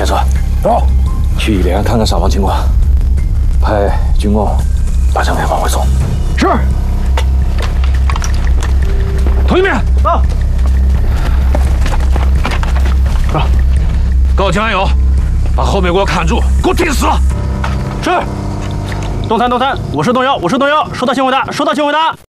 下车。走，去医院看看伤亡情况，派军工把张飞往回送。是。同志们，到。啊，高加油，把后面给我看住，给我盯死！是。动弹，我是动摇，收到请回答，